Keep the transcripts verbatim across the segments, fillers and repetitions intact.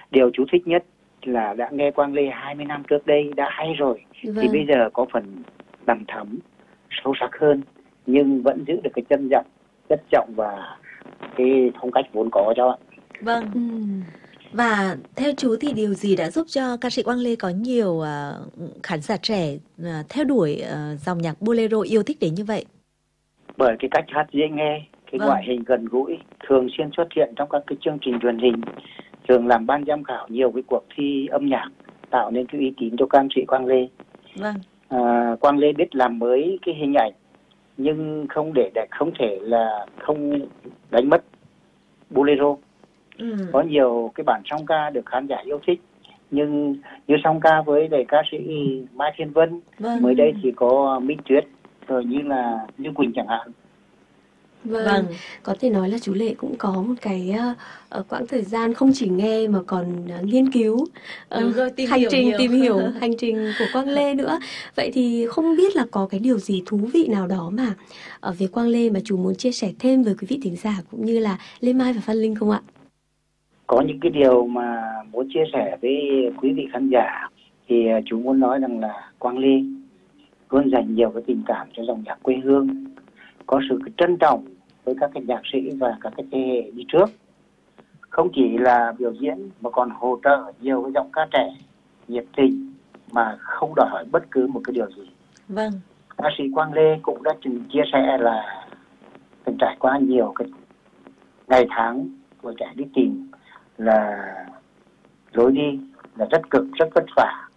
Điều chú thích nhất là đã nghe Quang Lê hai mươi năm trước đây đã hay rồi, Vâng. thì bây giờ có phần đằm thắm, sâu sắc hơn, nhưng vẫn giữ được cái chân giọng, chất giọng và cái phong cách vốn có cho ạ. Vâng. Ừ. Và theo chú thì điều gì đã giúp cho ca sĩ Quang Lê có nhiều uh, khán giả trẻ uh, theo đuổi uh, dòng nhạc bolero yêu thích đến như vậy? Bởi cái cách hát dễ nghe, cái Vâng. ngoại hình gần gũi, thường xuyên xuất hiện trong các cái chương trình truyền hình, thường làm ban giám khảo nhiều cái cuộc thi âm nhạc, tạo nên cái uy tín cho ca sĩ Quang Lê. Vâng. À, Quang Lê biết làm mới cái hình ảnh, nhưng không để để không thể là không đánh mất bolero. Ừ. Có nhiều cái bản song ca được khán giả yêu thích, nhưng như song ca với lại ca sĩ Mai Thiên Vân, Vâng. mới đây thì có Minh Tuyết, rồi như là Như Quỳnh chẳng hạn. Vâng. Vâng. Có thể nói là chú Lệ cũng có một cái uh, quãng thời gian không chỉ nghe mà còn uh, nghiên cứu uh, Đúng rồi, tìm hành hiểu trình nhiều. tìm hiểu hành trình của Quang Lê nữa. Vậy thì không biết là có cái điều gì thú vị nào đó mà ở về Quang Lê mà chú muốn chia sẻ thêm với quý vị thính giả cũng như là Lê Mai và Phan Linh không ạ? Có những cái điều mà muốn chia sẻ với quý vị khán giả thì chú muốn nói rằng là Quang Lê luôn dành nhiều cái tình cảm cho dòng nhạc quê hương, có sự trân trọng với các cái nhạc sĩ và các cái thế hệ đi trước. Không chỉ là biểu diễn mà còn hỗ trợ nhiều cái giọng ca trẻ nhiệt tình mà không đòi hỏi bất cứ một cái điều gì. Vâng. Ca sĩ Quang Lê cũng đã từng chia sẻ là từng trải qua nhiều cái ngày tháng của trẻ đi tìm là lối đi là rất cực, rất vất vả.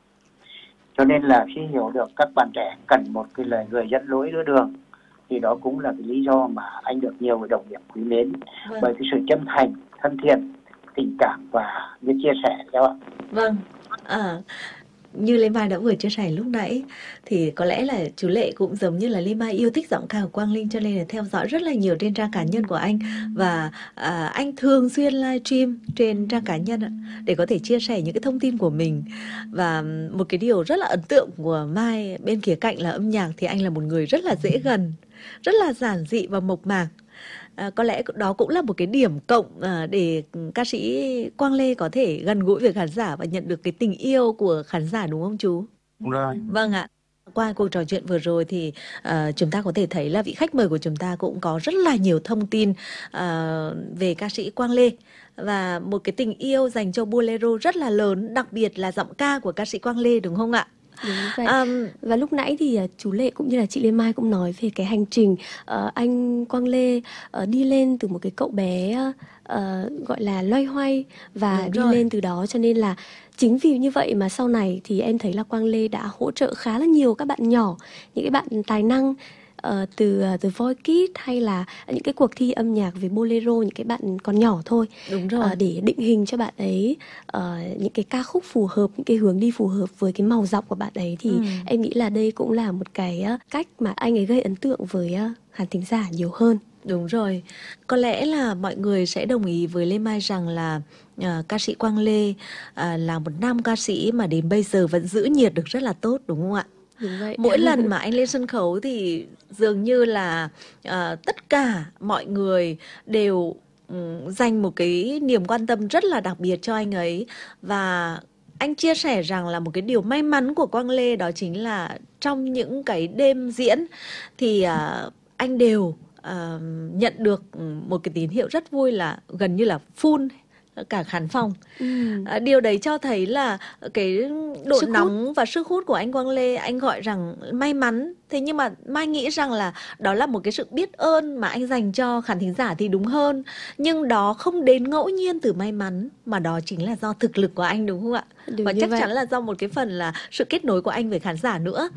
Cho nên là khi hiểu được các bạn trẻ cần một cái lời người dẫn lối đưa đường, thì đó cũng là cái lý do mà anh được nhiều người đồng nghiệp quý mến. Vâng. Bởi cái sự chân thành, thân thiện, tình cảm và biết chia sẻ đó ạ. Vâng. À, như Lê Mai đã vừa chia sẻ lúc nãy thì có lẽ là chú Lệ cũng giống như là Lê Mai yêu thích giọng ca của Quang Linh, cho nên là theo dõi rất là nhiều trên trang cá nhân của anh, và à, anh thường xuyên livestream trên trang cá nhân để có thể chia sẻ những cái thông tin của mình. Và một cái điều rất là ấn tượng của Mai bên khía cạnh là âm nhạc thì anh là một người rất là dễ gần, rất là giản dị và mộc mạc. À, có lẽ đó cũng là một cái điểm cộng à, để ca sĩ Quang Lê có thể gần gũi với khán giả và nhận được cái tình yêu của khán giả, đúng không chú? Đúng rồi. Vâng ạ. Qua cuộc trò chuyện vừa rồi thì uh, chúng ta có thể thấy là vị khách mời của chúng ta cũng có rất là nhiều thông tin uh, về ca sĩ Quang Lê và một cái tình yêu dành cho bolero rất là lớn, đặc biệt là giọng ca của ca sĩ Quang Lê, đúng không ạ? Đúng vậy. Um, và lúc nãy thì uh, chú Lệ cũng như là chị Lê Mai cũng nói về cái hành trình uh, anh Quang Lê uh, đi lên từ một cái cậu bé uh, gọi là loay hoay và Đúng đi rồi. lên từ đó, cho nên là chính vì như vậy mà sau này thì em thấy là Quang Lê đã hỗ trợ khá là nhiều các bạn nhỏ, những cái bạn tài năng uh, từ uh, The Voice Kids hay là những cái cuộc thi âm nhạc về bolero, những cái bạn còn nhỏ thôi. Đúng rồi. Uh, để định hình cho bạn ấy uh, những cái ca khúc phù hợp, những cái hướng đi phù hợp với cái màu giọng của bạn ấy, thì Ừ. em nghĩ là đây cũng là một cái uh, cách mà anh ấy gây ấn tượng với uh, khán thính giả nhiều hơn. Đúng rồi. Có lẽ là mọi người sẽ đồng ý với Lê Mai rằng là uh, ca sĩ Quang Lê uh, là một nam ca sĩ mà đến bây giờ vẫn giữ nhiệt được rất là tốt, đúng không ạ? Đúng vậy. Mỗi lần mà anh lên sân khấu thì dường như là uh, tất cả mọi người đều um, dành một cái niềm quan tâm rất là đặc biệt cho anh ấy. Và anh chia sẻ rằng là một cái điều may mắn của Quang Lê đó chính là trong những cái đêm diễn thì uh, anh đều uh, nhận được một cái tín hiệu rất vui là gần như là full cả khán phòng. Ừ. À, điều đấy cho thấy là cái độ Sức nóng hút và sức hút của anh Quang Lê anh gọi rằng may mắn. Thế nhưng mà Mai nghĩ rằng là đó là một cái sự biết ơn mà anh dành cho khán thính giả thì đúng hơn. Nhưng đó không đến ngẫu nhiên từ may mắn, mà đó chính là do thực lực của anh, đúng không ạ? Đúng Và như chắc vậy. chắn là do một cái phần là sự kết nối của anh với khán giả nữa.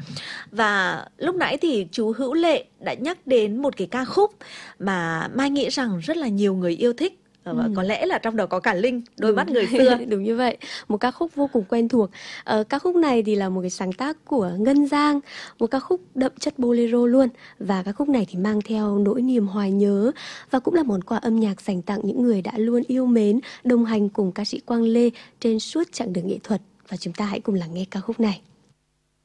Và lúc nãy thì chú Hữu Lệ đã nhắc đến một cái ca khúc mà Mai nghĩ rằng rất là nhiều người yêu thích. Và Ừ. có lẽ là trong đó có cả Linh, đôi Đúng. mắt người xưa. Đúng như vậy, một ca khúc vô cùng quen thuộc. Ờ, ca khúc này thì là một cái sáng tác của Ngân Giang, một ca khúc đậm chất bolero luôn. Và ca khúc này thì mang theo nỗi niềm hoài nhớ và cũng là món quà âm nhạc dành tặng những người đã luôn yêu mến, đồng hành cùng ca sĩ Quang Lê trên suốt chặng đường nghệ thuật. Và chúng ta hãy cùng lắng nghe ca khúc này.